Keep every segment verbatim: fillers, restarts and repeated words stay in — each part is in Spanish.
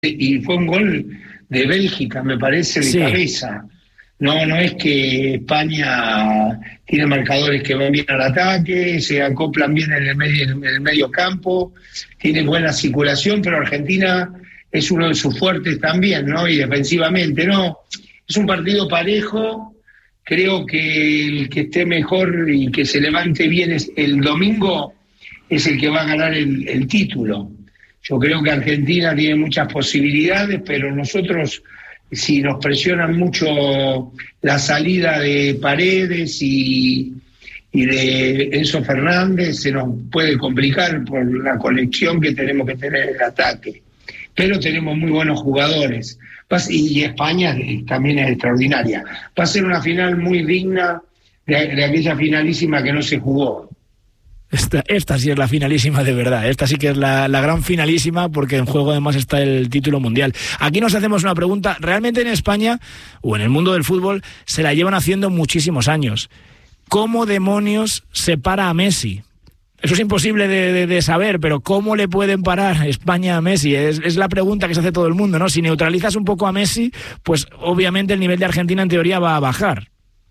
y fue un gol de Bélgica, me parece, de sí. cabeza. No, no es que España tiene marcadores que van bien al ataque, se acoplan bien en el medio, en el medio campo, tiene buena circulación, pero Argentina es uno de sus fuertes también, ¿no? Y defensivamente, ¿no? Es un partido parejo. Creo que el que esté mejor y que se levante bien es el domingo es el que va a ganar el, el título. Yo creo que Argentina tiene muchas posibilidades, pero nosotros, si nos presionan mucho la salida de Paredes y, y de Enzo Fernández, se nos puede complicar por la conexión que tenemos que tener en el ataque. Pero tenemos muy buenos jugadores. Y España también es extraordinaria. Va a ser una final muy digna de, de aquella finalísima que no se jugó. Esta, esta sí es la finalísima de verdad, esta sí que es la, la gran finalísima, porque en juego además está el título mundial. Aquí nos hacemos una pregunta, realmente en España o en el mundo del fútbol se la llevan haciendo muchísimos años. ¿Cómo demonios se para a Messi? Eso es imposible de, de, de saber, pero ¿cómo le pueden parar España a Messi? Es, es la pregunta que se hace todo el mundo, ¿no? Si neutralizas un poco a Messi, pues obviamente el nivel de Argentina en teoría va a bajar.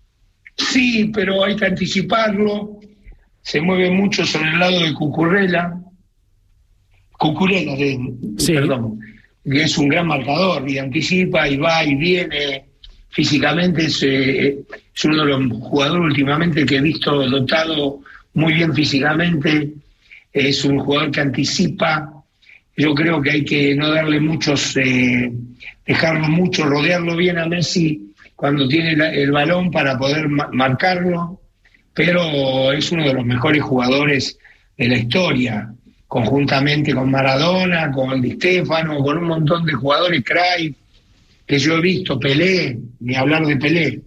Sí, pero hay que anticiparlo. Se mueve mucho sobre el lado de Cucurella, Cucurella, de, sí. perdón, que es un gran marcador y anticipa y va y viene. Físicamente es, eh, es uno de los jugadores últimamente que he visto dotado muy bien físicamente. Es un jugador que anticipa. Yo creo que hay que no darle muchos, eh, dejarlo mucho, rodearlo bien a Messi cuando tiene la, el balón para poder ma- marcarlo. Pero es uno de los mejores jugadores de la historia, conjuntamente con Maradona, con Di Stéfano, con un montón de jugadores, Cruyff, que yo he visto, Pelé, ni hablar de Pelé,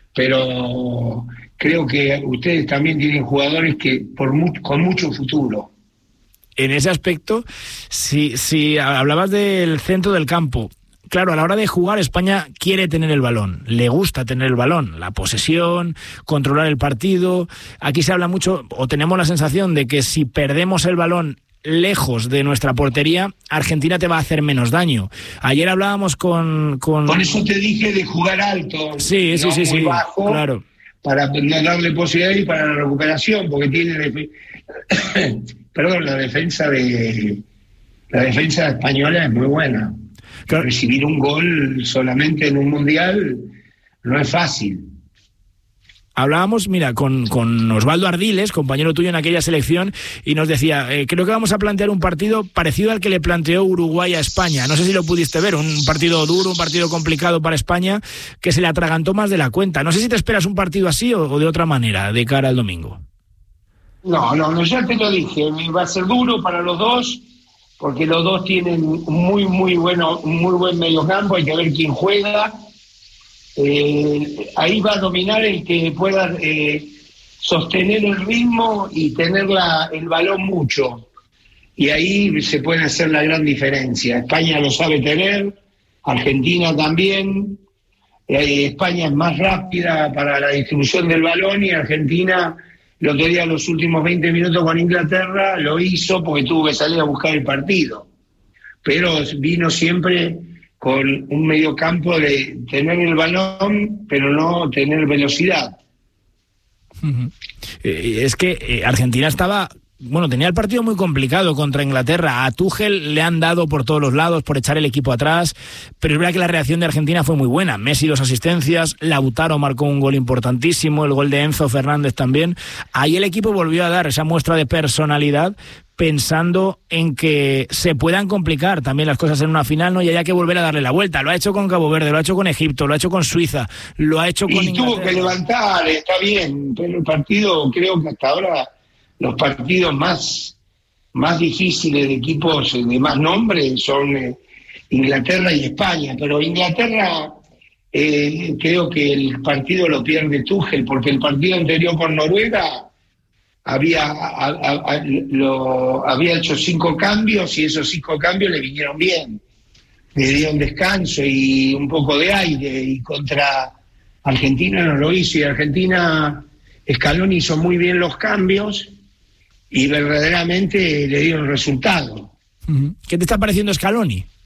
pero creo que ustedes también tienen jugadores que por mu- con mucho futuro. En ese aspecto, si, si hablabas del centro del campo, claro, a la hora de jugar España quiere tener el balón, le gusta tener el balón, la posesión, controlar el partido. Aquí se habla mucho, o tenemos la sensación de que si perdemos el balón lejos de nuestra portería, Argentina te va a hacer menos daño. Ayer hablábamos con... Con, con eso te dije de jugar alto, sí, sí, no sí, muy sí, bajo, claro, para no darle posibilidad y para la recuperación, porque tiene... Def- Perdón, la defensa de... La defensa española es muy buena. Claro. Recibir un gol solamente en un mundial no es fácil. Hablábamos, mira, con, con Osvaldo Ardiles, compañero tuyo en aquella selección, y nos decía, eh, creo que vamos a plantear un partido parecido al que le planteó Uruguay a España. No sé si lo pudiste ver, un partido duro, un partido complicado para España, que se le atragantó más de la cuenta. No sé si te esperas un partido así o, o de otra manera, de cara al domingo. No, no, no, ya te lo dije, va a ser duro para los dos, porque los dos tienen muy, muy bueno, muy buen mediocampo, hay que ver quién juega. Eh, ahí va a dominar el que pueda eh, sostener el ritmo y tener la, el balón mucho. Y ahí se puede hacer la gran diferencia. España lo sabe tener, Argentina también. Eh, España es más rápida para la distribución del balón y Argentina... Lo que día los últimos veinte minutos con Inglaterra lo hizo porque tuvo que salir a buscar el partido. Pero vino siempre con un mediocampo de tener el balón, pero no tener velocidad. Uh-huh. Eh, es que eh, Argentina estaba... Bueno, tenía el partido muy complicado contra Inglaterra. A Tuchel le han dado por todos los lados por echar el equipo atrás, pero es verdad que la reacción de Argentina fue muy buena. Messi dos asistencias, Lautaro marcó un gol importantísimo, el gol de Enzo Fernández también. Ahí el equipo volvió a dar esa muestra de personalidad, pensando en que se puedan complicar también las cosas en una final, ¿no? Y haya que volver a darle la vuelta. Lo ha hecho con Cabo Verde, lo ha hecho con Egipto, lo ha hecho con Suiza, lo ha hecho con y Inglaterra. Tuvo que levantar, está bien, pero el partido creo que hasta ahora... Los partidos más, más difíciles de equipos de más nombre son eh, Inglaterra y España, pero Inglaterra eh, creo que el partido lo pierde Tuchel, porque el partido anterior con Noruega había, a, a, a, lo, había hecho cinco cambios y esos cinco cambios le vinieron bien. Le dieron descanso y un poco de aire, y contra Argentina no lo hizo, y Argentina, Scaloni hizo muy bien los cambios y verdaderamente le dieron resultado. ¿Qué te está pareciendo Scaloni?